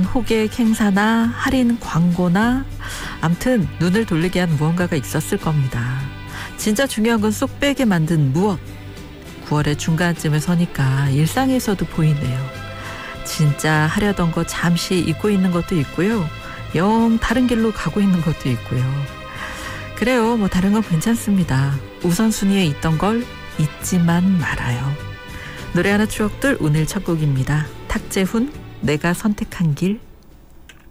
호객 행사나 할인 광고나 암튼 눈을 돌리게 한 무언가가 있었을 겁니다. 진짜 중요한 건 쏙 빼게 만든 무엇. 9월의 중간쯤에 서니까 일상에서도 보이네요. 진짜 하려던 거 잠시 잊고 있는 것도 있고요. 영 다른 길로 가고 있는 것도 있고요. 그래요. 뭐 다른 건 괜찮습니다. 우선순위에 있던 걸 잊지만 말아요. 노래하는 추억들 오늘 첫 곡입니다. 탁재훈 내가 선택한 길.